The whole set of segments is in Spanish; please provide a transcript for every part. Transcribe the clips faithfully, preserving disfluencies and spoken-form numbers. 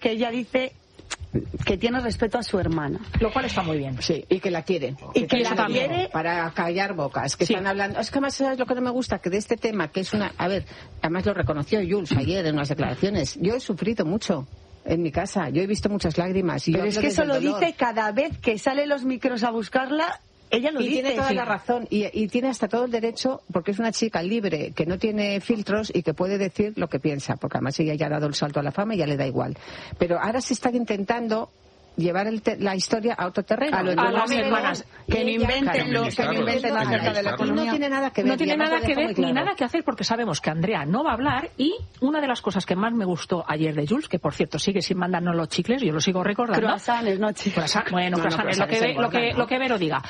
que ella dice que tiene respeto a su hermana. Lo cual está muy bien. Sí, y que la quiere. Y que la quiere para callar bocas, que sí. están hablando. Es que además, ¿sabes lo que no me gusta? Que de este tema, que es una... A ver, además lo reconoció Jules ayer en unas declaraciones. Yo he sufrido mucho en mi casa. Yo he visto muchas lágrimas. Y Pero yo es que eso lo dolor. dice cada vez que sale los micros a buscarla. Ella lo y dice. tiene toda sí. la razón y, y tiene hasta todo el derecho, porque es una chica libre, que no tiene filtros y que puede decir lo que piensa, porque además ella ya ha dado el salto a la fama y ya le da igual. Pero ahora se está intentando llevar el te la historia a otro terreno. A, lo, a las hermanas. Que no inventen lo que no inventen acerca de la economía. No tiene nada que ver. No tiene nada que ver claro. ni nada que hacer, porque sabemos que Andrea no va a hablar. Y una de las cosas que más me gustó ayer de Jules, que por cierto sigue sin mandarnos los chicles, yo lo sigo recordando. Croissants, no chicles. Bueno, no, no, croissants, lo, que, lo, que, lo que Vero diga.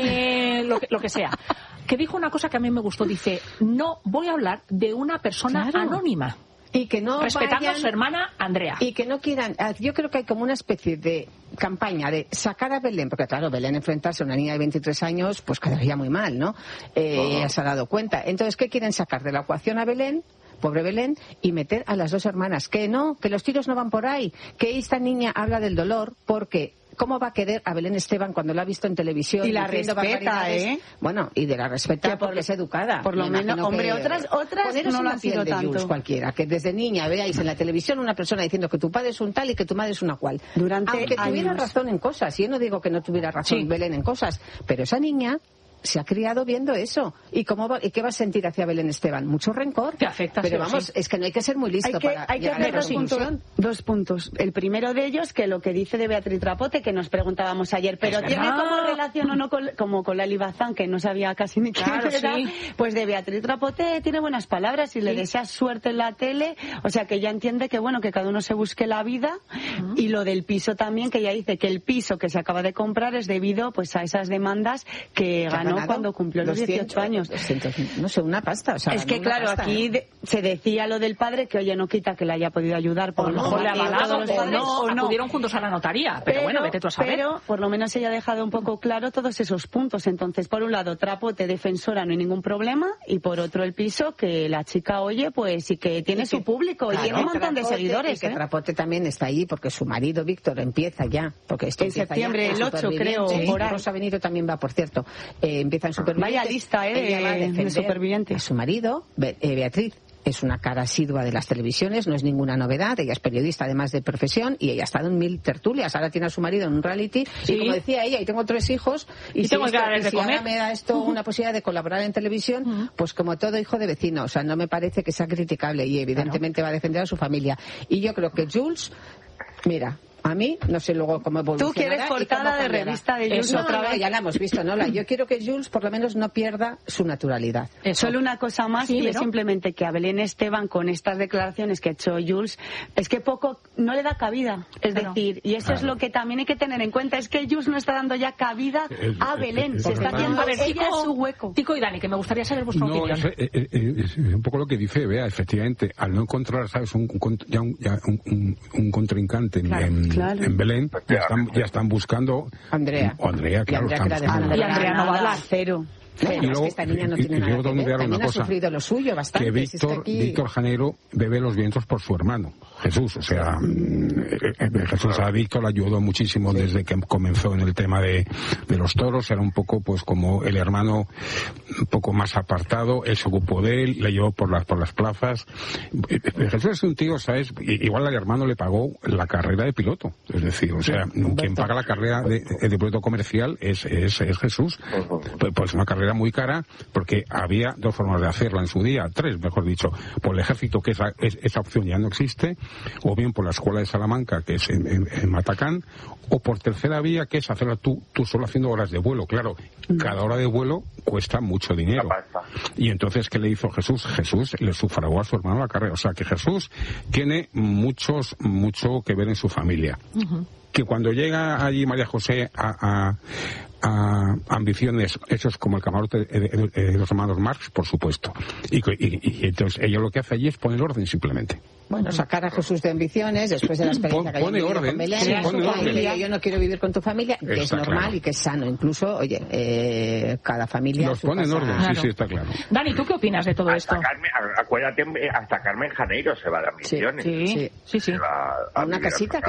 Eh, lo, que, lo que sea. Que dijo una cosa que a mí me gustó. Dice, no voy a hablar de una persona claro. anónima. Y que no respetando vayan, a su hermana Andrea. Y que no quieran. Yo creo que hay como una especie de campaña de sacar a Belén, porque claro, Belén enfrentarse a una niña de veintitrés años, pues quedaría muy mal, ¿no? Eh, oh. Ya se ha dado cuenta. Entonces, ¿qué quieren sacar de la ecuación a Belén? Pobre Belén, y meter a las dos hermanas. Que no, que los tiros no van por ahí. Que esta niña habla del dolor porque... ¿Cómo va a querer a Belén Esteban cuando la ha visto en televisión? Y la respeta, ¿eh? Bueno, y de la respeta porque por, es educada. Por lo menos, hombre, otras otras no lo han sido tanto. Cualquiera, que desde niña veáis en la televisión una persona diciendo que tu padre es un tal y que tu madre es una cual. Durante Aunque años. tuviera razón en cosas, y yo no digo que no tuviera razón sí. Belén en cosas, pero esa niña... se ha criado viendo eso. ¿Y cómo va, y qué va a sentir hacia Belén Esteban? Mucho rencor. Te afecta, pero sí, vamos, sí. es que no hay que ser muy listo hay que, para hay que hacer dos puntos, dos puntos. El primero de ellos, que lo que dice de Beatriz Trapote, que nos preguntábamos ayer, pero tiene como relación o no con, como con Lali Bazán, que no sabía casi ni claro, qué era. Sí. Pues de Beatriz Trapote tiene buenas palabras y sí. le desea suerte en la tele. O sea, que ella entiende que, bueno, que cada uno se busque la vida. Uh-huh. Y lo del piso también, que ella dice que el piso que se acaba de comprar es debido pues a esas demandas que ganó cuando cumplió los dieciocho años. doscientos, no sé, una pasta. O sea, es que claro, pasta, aquí ¿eh? de, se decía lo del padre, que oye, no quita que le haya podido ayudar. Por o lo mejor le ha avalado, los padres, no, o no. Acudieron juntos a la notaría. Pero, pero bueno, vete tú a saber. Pero por lo menos ella ha dejado un poco claro todos esos puntos. Entonces, por un lado, Trapote, defensora, no hay ningún problema. Y por otro, el piso, que la chica oye, pues, y que tiene y que, su público. Claro, y tiene un montón Trapote, de seguidores. Y que ¿eh? Trapote también está allí, porque su marido, Víctor, empieza ya. Porque esto en septiembre, el ocho, creo. Sí, por Rosa Benito también va, por cierto. Eh, empieza en Supervivientes. Vaya lista, ¿eh? Ella va a defender de Supervivientes. a su marido, Be eh, Beatriz. Es una cara asidua de las televisiones, no es ninguna novedad. Ella es periodista, además de profesión, y ella ha estado en mil tertulias. Ahora tiene a su marido en un reality. Sí. Y como decía ella, y tengo tres hijos, y, y si, tengo esto, ganas de si comer. ahora me da esto uh-huh. una posibilidad de colaborar en televisión, uh-huh. pues como todo hijo de vecino. O sea, no me parece que sea criticable, y evidentemente claro. va a defender a su familia. Y yo creo que Jules, mira... A mí, no sé luego cómo evolucionará. Tú quieres portada de revista de Jules no, otra no, vez. ya la hemos visto, ¿no? Yo quiero que Jules por lo menos no pierda su naturalidad. Eso. Solo una cosa más, sí, y es simplemente que a Belén Esteban, con estas declaraciones que ha hecho Jules, es que poco, no le da cabida. Es claro. decir, y eso claro. es lo que también hay que tener en cuenta, es que Jules no está dando ya cabida el, a Belén. el, el, se está haciendo a ver, ella Tico, su hueco. Tico y Dani, que me gustaría saber vuestra no, opinión. Es, es, es, es un poco lo que dice Bea, efectivamente, al no encontrar, ¿sabes? Un, un, ya un, ya un, un, un contrincante claro, en, claro. en Belén, ya están, ya están buscando Andrea. O Andrea, claro. Y Andrea, están Andrea, y Andrea no va a hablar. Cero. No, y luego, es que esta niña no y, tiene y, nada y que ver. También una ha cosa, sufrido lo suyo bastante. Que Víctor, es que aquí... Víctor Janeiro bebe los vientos por su hermano, Jesús. O sea, Jesús a Víctor le ayudó muchísimo sí. desde que comenzó en el tema de, de los toros. Era un poco pues como el hermano un poco más apartado. Él se ocupó de él, le llevó por las, por las plazas. Jesús es un tío, ¿sabes? Igual al hermano le pagó la carrera de piloto. Es decir, o sea, sí, quien paga la carrera de, de piloto comercial es, es, es Jesús. Pues, pues una carrera muy cara, porque había dos formas de hacerla en su día, tres mejor dicho, por el ejército, que esa, esa opción ya no existe, o bien por la escuela de Salamanca, que es en, en, en Matacán, o por tercera vía, que es hacerla tú, tú solo haciendo horas de vuelo. Claro, cada hora de vuelo cuesta mucho dinero. Y entonces, ¿qué le hizo Jesús? Jesús le sufragó a su hermano la carrera. O sea, que Jesús tiene muchos, mucho que ver en su familia. Uh-huh. Que cuando llega allí María José a, a, a ambiciones hechos como el camarote de, de, de los hermanos Marx, por supuesto. Y, y, y entonces ella lo que hace allí es poner orden simplemente. Bueno, sacar a Jesús de ambiciones después de la experiencia Pon, que haya orden, con Belén, sí, su pone familia, orden. yo no quiero vivir con tu familia, que Está es normal claro. y que es sano. Incluso, oye, eh, cada familia... Los su pone en casa- orden, Claro. sí, sí, está claro. Dani, ¿tú qué opinas de todo esto? Hasta Carmen, acuérdate, hasta Carmen Janeiro se va de ambiciones. Sí, sí, sí. sí. Se va A una vivir casita